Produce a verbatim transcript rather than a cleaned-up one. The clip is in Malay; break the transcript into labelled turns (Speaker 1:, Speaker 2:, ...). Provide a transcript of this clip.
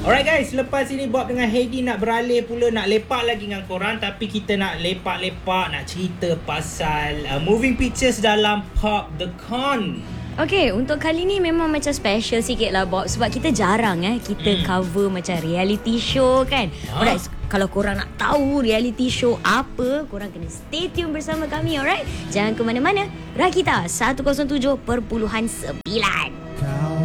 Speaker 1: Alright guys, lepas ini Bob dengan Heidi nak beralih pula, nak lepak lagi dengan korang. Tapi kita nak lepak-lepak, nak cerita pasal uh, moving pictures dalam Pop The Con.
Speaker 2: Okay, untuk kali ni memang macam special sikit lah Bob. Sebab kita jarang eh kita hmm. cover macam reality show kan. ha? Alright, kalau korang nak tahu reality show apa, korang kena stay tune bersama kami, alright? Jangan ke mana-mana. Rakita seratus tujuh perpuluhan sembilan.